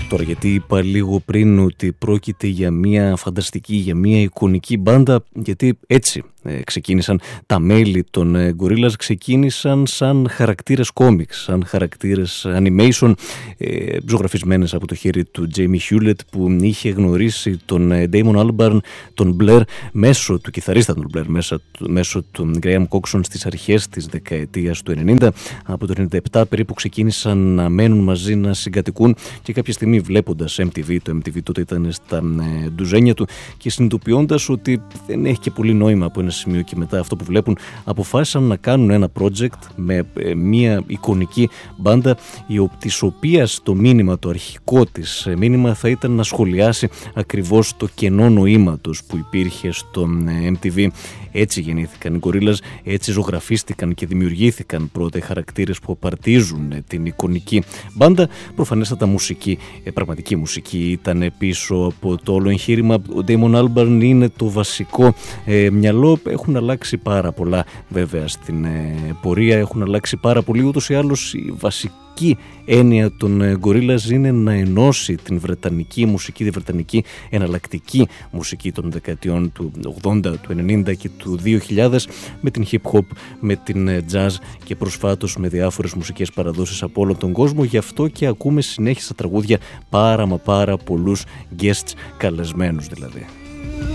Τώρα, γιατί είπα λίγο πριν ότι πρόκειται για μια φανταστική, για μια εικονική μπάντα, γιατί έτσι ξεκίνησαν τα μέλη των Gorillaz, ξεκίνησαν σαν χαρακτήρες κόμιξ, σαν χαρακτήρες animation, ζωγραφισμένες από το χέρι του Jamie Hewlett, που είχε γνωρίσει τον Damon Albarn, τον Blair, μέσω του κιθαρίστα τον Blair, μέσω του Graham Coxon στις αρχές της δεκαετίας του 90. Από το 97 περίπου ξεκίνησαν να μένουν μαζί, να συγκατοικούν, και κάποια στιγμή βλέποντας MTV, το MTV τότε ήταν στα ντουζένια του, και συνειδητοποιώντας ότι δεν έχει και πολύ νόημα από ένα σημείο και μετά αυτό που βλέπουν, αποφάσισαν να κάνουν ένα project με μια εικονική μπάντα, της οποίας το μήνυμα, το αρχικό της μήνυμα θα ήταν να σχολιάσει ακριβώς το κενό νοήματος που υπήρχε στο MTV. Έτσι γεννήθηκαν οι Gorillaz, έτσι ζωγραφίστηκαν και δημιουργήθηκαν πρώτα οι χαρακτήρες που απαρτίζουν την εικονική μπάντα. Προφανέστατα μουσική, πραγματική μουσική ήταν πίσω από το όλο εγχείρημα. Ο Damon Albarn είναι το βασικό μυαλό. Έχουν αλλάξει πάρα πολλά βέβαια στην πορεία, έχουν αλλάξει πάρα πολύ. Ούτως ή άλλως η βασική έννοια των Gorillaz είναι να ενώσει την βρετανική μουσική, τη βρετανική εναλλακτική μουσική των δεκαετιών του 80, του 90 και του 2000 με την hip hop, με την jazz και προσφάτως με διάφορες μουσικές παραδόσεις από όλο τον κόσμο. Γι' αυτό και ακούμε συνέχεια στα τραγούδια πάρα πολλούς guests, καλεσμένους δηλαδή.